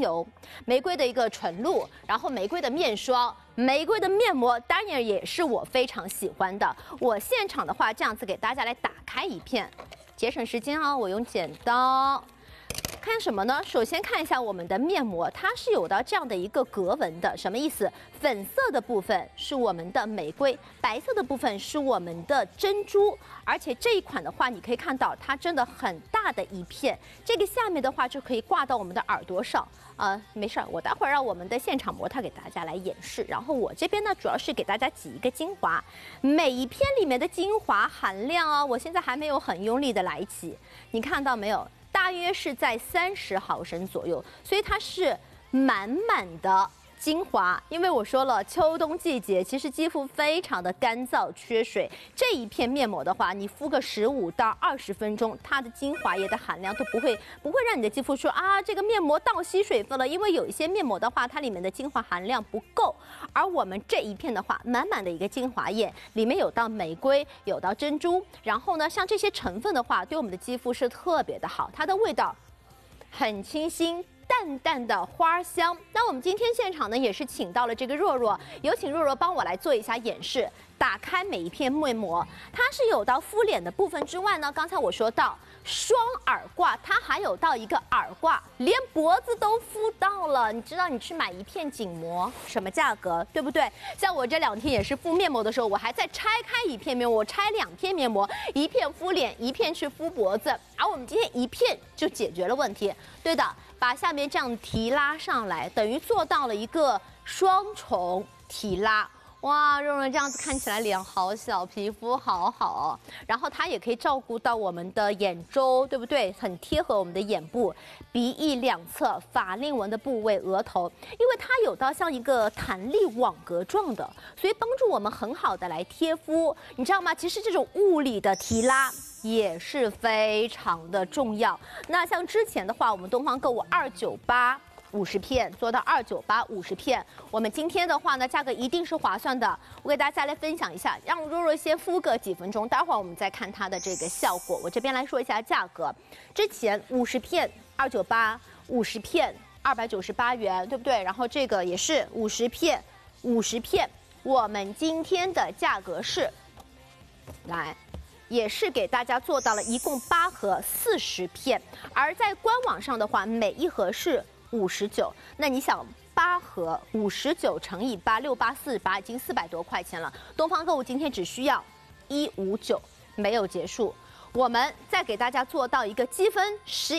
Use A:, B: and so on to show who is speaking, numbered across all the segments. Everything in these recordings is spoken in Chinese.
A: 油，玫瑰的一个纯露，然后玫瑰的面霜。 玫瑰的面膜当然也是我非常喜欢的。我现场的话，这样子给大家来打开一片，节省时间哦。我用剪刀，看什么呢？首先看一下我们的面膜，它是有到这样的一个格纹的，什么意思？粉色的部分是我们的玫瑰，白色的部分是我们的珍珠。而且这一款的话，你可以看到它真的很大的一片，这个下面的话就可以挂到我们的耳朵上。 没事儿，我待会儿让我们的现场模特给大家来演示。然后我这边呢，主要是给大家挤一个精华，每一片里面的精华含量哦，我现在还没有很用力的来挤，你看到没有？大约是在30毫升左右，所以它是满满的。 精华，因为我说了，秋冬季节其实肌肤非常的干燥缺水，这一片面膜的话，你敷个15到20分钟，它的精华液的含量都不会让你的肌肤说啊这个面膜倒吸水分了，因为有一些面膜的话，它里面的精华含量不够，而我们这一片的话，满满的一个精华液，里面有到玫瑰，有到珍珠，然后呢，像这些成分的话，对我们的肌肤是特别的好，它的味道很清新。 淡淡的花香，那我们今天现场呢也是请到了这个若若，有请若若帮我来做一下演示。打开每一片面膜，它是有到敷脸的部分之外呢，刚才我说到双耳挂，它还有到一个耳挂，连脖子都敷到了。你知道你去买一片颈膜什么价格，对不对？像我这2天也是敷面膜的时候，我还在拆开一片面膜，我拆2片面膜，一片敷脸，一片去敷脖子，而我们今天一片就解决了问题。对的。 把下面这样提拉上来，等于做到了一个双重提拉。哇，若若这样子看起来脸好小，皮肤好好哦。然后它也可以照顾到我们的眼周，对不对？很贴合我们的眼部、鼻翼两侧、法令纹的部位、额头，因为它有到像一个弹力网格状的，所以帮助我们很好的来贴肤。你知道吗？其实这种物理的提拉。 也是非常的重要。那像之前的话，我们东方购物298 50片做到298 50片，我们今天的话呢，价格一定是划算的。我给大家来分享一下，让若若先敷个几分钟，待会儿我们再看它的这个效果。我这边来说一下价格，之前50片298 50片298元，对不对？然后这个也是50片50片，我们今天的价格是，来。 也是给大家做到了一共8盒40片，而在官网上的话，每一盒是59。那你想8盒59乘以8，6848，已经400多块钱了。东方购物今天只需要159，没有结束。我们再给大家做到一个积分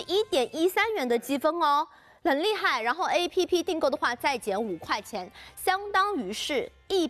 A: 11.13元的积分哦。 很厉害，然后 APP 订购的话再减5块钱，相当于是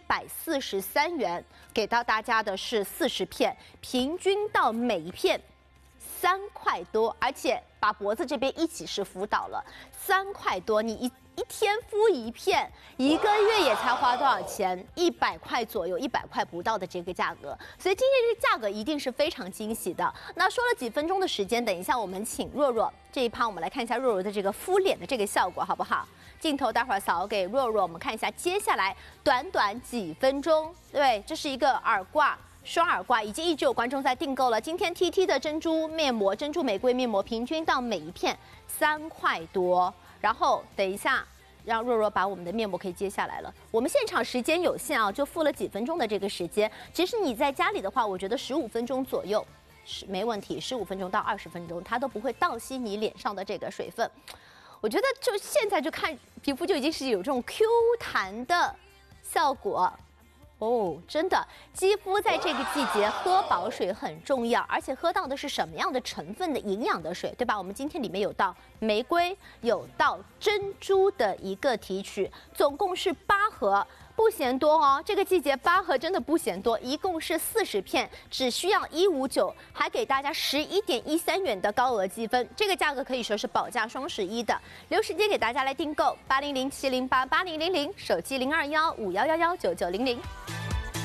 A: 143元，给到大家的是40片，平均到每一片3块多，而且把脖子这边一起是辅导了3块多，你一天敷一片，1个月也才花多少钱？100块左右，100块不到的这个价格，所以今天这个价格一定是非常惊喜的。那说了几分钟的时间，等一下我们请若若这一趴，我们来看一下若若的这个敷脸的这个效果，好不好？镜头待会儿扫给若若，我们看一下接下来短短几分钟，对，这是一个耳挂。 双耳挂已经一直有观众在订购了。今天 TT 的珍珠面膜、珍珠玫瑰面膜，平均到每一片3块多。然后等一下，让若若把我们的面膜可以接下来了。我们现场时间有限啊，就敷了几分钟的这个时间。其实你在家里的话，我觉得15分钟左右是没问题，15分钟到20分钟，它都不会倒吸你脸上的这个水分。我觉得就现在就看皮肤就已经是有这种 Q 弹的效果。 哦，真的，肌肤在这个季节喝饱水很重要，而且喝到的是什么样的成分的营养的水，对吧？我们今天里面有到玫瑰，有到珍珠的一个提取，总共是8盒，不嫌多哦。这个季节8盒真的不嫌多，一共是40片，只需要159，还给大家11.13元的高额积分，这个价格可以说是保价双11的。留时间给大家来订购，800-708-8000，手机021-5111-9900。